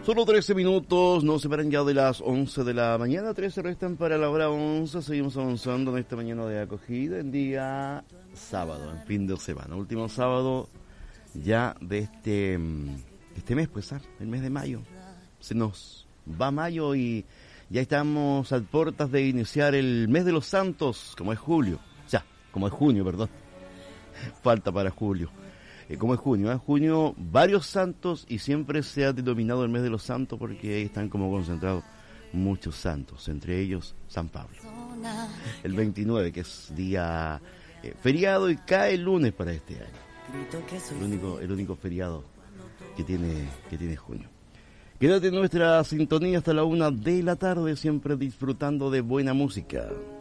Solo 13 minutos, nos separan ya de las 11 de la mañana, 13 restan para la hora 11, seguimos avanzando en esta mañana de acogida, en día sábado, en fin de semana, último sábado ya de este mes, pues, el mes de mayo. Se nos va mayo y ya estamos a puertas de iniciar el mes de los santos, como es julio, como es junio, perdón, falta para julio. Como es junio, varios santos y siempre se ha denominado el mes de los santos porque ahí están como concentrados muchos santos, entre ellos San Pablo. El 29, que es día feriado y cae el lunes para este año. El único feriado que tiene junio. Quédate en nuestra sintonía hasta la 1 de la tarde, siempre disfrutando de buena música.